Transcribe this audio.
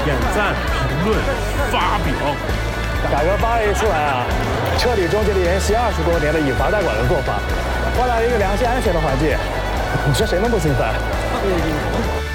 点赞、评论、发表。 改革方案一出来啊，彻底终结了沿袭20多年的以罚代管的做法，换来了一个良性安全的环境。你说谁能不心烦？